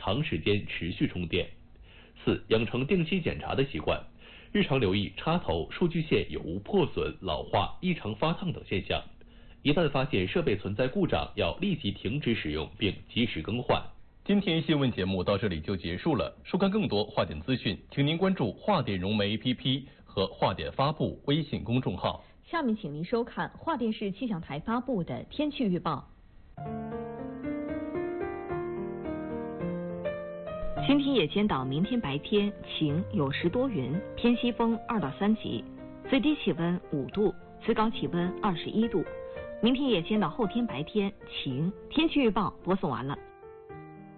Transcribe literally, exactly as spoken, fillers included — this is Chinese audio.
长时间持续充电。四、养成定期检查的习惯，日常留意插头、数据线有无破损、老化、异常发烫等现象。一旦发现设备存在故障，要立即停止使用并及时更换。 今天新闻节目到这里就结束了。收看更多华点资讯，请您关注华点融媒 A P P 和华点发布微信公众号。 下面请您收看华电视气象台发布的天气预报。今天夜间到明天白天晴，有时多云，偏西风二到三级，最低气温五度，最高气温二十一度。明天夜间到后天白天晴。天气预报播送完了。